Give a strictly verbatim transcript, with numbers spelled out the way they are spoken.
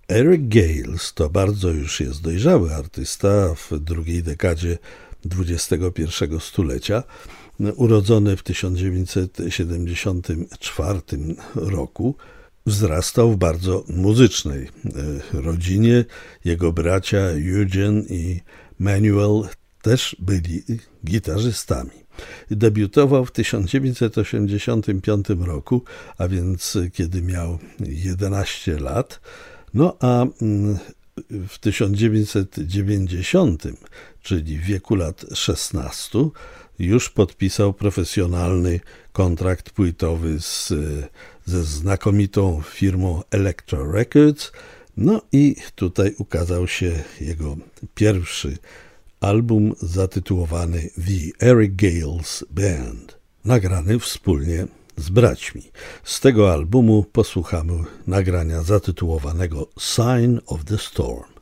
Eric Gales to bardzo już jest dojrzały artysta w drugiej dekadzie dwudziestego pierwszego stulecia, urodzony w tysiąc dziewięćset siedemdziesiątym czwartym roku. Wzrastał w bardzo muzycznej rodzinie. Jego bracia Eugene i Manuel też byli gitarzystami. Debiutował w tysiąc dziewięćset osiemdziesiątym piątym roku, a więc kiedy miał jedenaście lat. No a w tysiąc dziewięćset dziewięćdziesiątym, czyli w wieku lat szesnastu, już podpisał profesjonalny kontrakt płytowy z, ze znakomitą firmą Elektra Records. No i tutaj ukazał się jego pierwszy album zatytułowany The Eric Gales Band, nagrany wspólnie z braćmi. Z tego albumu posłuchamy nagrania zatytułowanego Sign of the Storm.